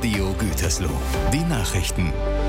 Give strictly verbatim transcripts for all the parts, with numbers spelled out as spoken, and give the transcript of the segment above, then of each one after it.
Radio Gütersloh. Die Nachrichten.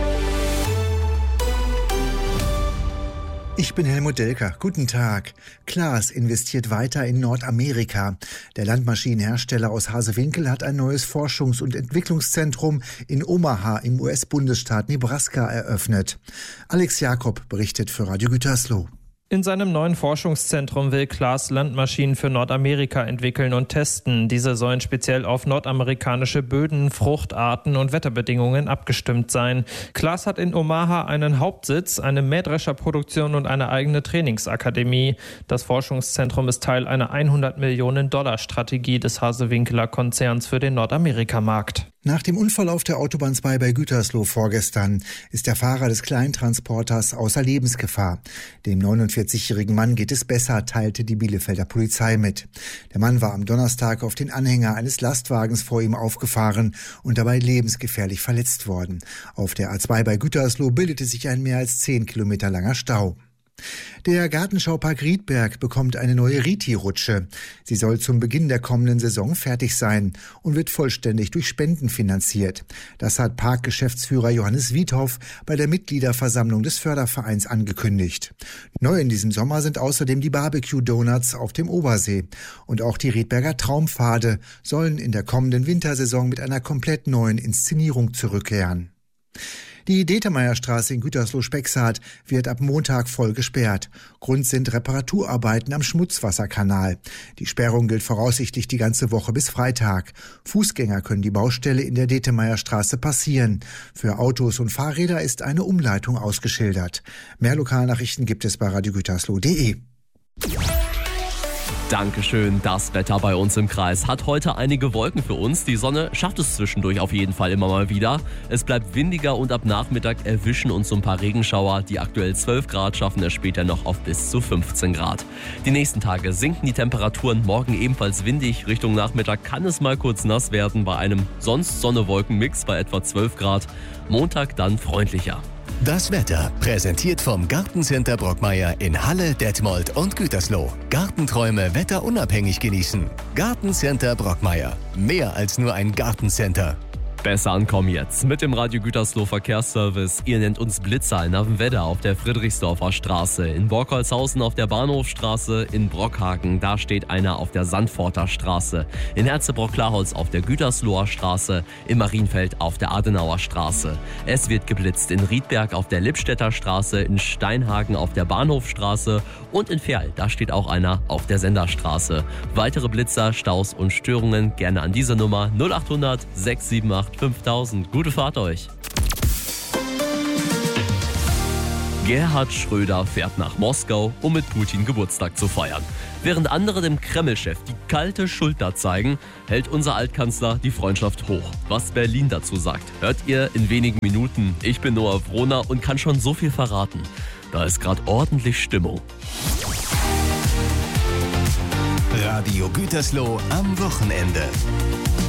Ich bin Helmut Delker. Guten Tag. Claas investiert weiter in Nordamerika. Der Landmaschinenhersteller aus Hazewinkel hat ein neues Forschungs- und Entwicklungszentrum in Omaha im U S-Bundesstaat Nebraska eröffnet. Alex Jakob berichtet für Radio Gütersloh. In seinem neuen Forschungszentrum will Claas Landmaschinen für Nordamerika entwickeln und testen. Diese sollen speziell auf nordamerikanische Böden, Fruchtarten und Wetterbedingungen abgestimmt sein. Claas hat in Omaha einen Hauptsitz, eine Mähdrescherproduktion und eine eigene Trainingsakademie. Das Forschungszentrum ist Teil einer hundert Millionen Dollar Strategie des Hazewinkeler Konzerns für den Nordamerikamarkt. Nach dem Unfall auf der Autobahn zwei bei Gütersloh vorgestern ist der Fahrer des Kleintransporters außer Lebensgefahr. Dem neunundvierzigjährigen Mann geht es besser, teilte die Bielefelder Polizei mit. Der Mann war am Donnerstag auf den Anhänger eines Lastwagens vor ihm aufgefahren und dabei lebensgefährlich verletzt worden. Auf der A zwei bei Gütersloh bildete sich ein mehr als zehn Kilometer langer Stau. Der Gartenschaupark Riedberg bekommt eine neue Riti-Rutsche. Sie soll zum Beginn der kommenden Saison fertig sein und wird vollständig durch Spenden finanziert. Das hat Parkgeschäftsführer Johannes Wiedhoff bei der Mitgliederversammlung des Fördervereins angekündigt. Neu in diesem Sommer sind außerdem die Barbecue-Donuts auf dem Obersee. Und auch die Riedberger Traumpfade sollen in der kommenden Wintersaison mit einer komplett neuen Inszenierung zurückkehren. Die Detemeierstraße in Gütersloh-Spexart wird ab Montag voll gesperrt. Grund sind Reparaturarbeiten am Schmutzwasserkanal. Die Sperrung gilt voraussichtlich die ganze Woche bis Freitag. Fußgänger können die Baustelle in der Detemeierstraße passieren. Für Autos und Fahrräder ist eine Umleitung ausgeschildert. Mehr Lokalnachrichten gibt es bei radio gütersloh punkt de. Dankeschön. Das Wetter bei uns im Kreis hat heute einige Wolken für uns. Die Sonne schafft es zwischendurch auf jeden Fall immer mal wieder. Es bleibt windiger und ab Nachmittag erwischen uns so ein paar Regenschauer. Die aktuell zwölf Grad schaffen es später noch auf bis zu fünfzehn Grad. Die nächsten Tage sinken die Temperaturen. Morgen ebenfalls windig. Richtung Nachmittag kann es mal kurz nass werden bei einem sonst Sonne-Wolken-Mix bei etwa zwölf Grad. Montag dann freundlicher. Das Wetter präsentiert vom Gartencenter Brockmeier in Halle, Detmold und Gütersloh. Gartenträume wetterunabhängig genießen. Gartencenter Brockmeier. Mehr als nur ein Gartencenter. Besser ankommen jetzt mit dem Radio Gütersloh Verkehrsservice. Ihr nennt uns Blitzer in Navenwedder auf der Friedrichsdorfer Straße, in Borkholzhausen auf der Bahnhofstraße, in Brockhagen, da steht einer auf der Sandforter Straße, in Herzebrock-Klarholz auf der Gütersloher Straße, in Marienfeld auf der Adenauer Straße. Es wird geblitzt in Riedberg auf der Lippstädter Straße, in Steinhagen auf der Bahnhofstraße und in Ferl, da steht auch einer auf der Senderstraße. Weitere Blitzer, Staus und Störungen gerne an diese Nummer null acht hundert sechs sieben acht fünftausend. Gute Fahrt euch. Gerhard Schröder fährt nach Moskau, um mit Putin Geburtstag zu feiern. Während andere dem Kreml-Chef die kalte Schulter zeigen, hält unser Altkanzler die Freundschaft hoch. Was Berlin dazu sagt, hört ihr in wenigen Minuten. Ich bin Noah Wroner und kann schon so viel verraten. Da ist gerade ordentlich Stimmung. Radio Gütersloh am Wochenende.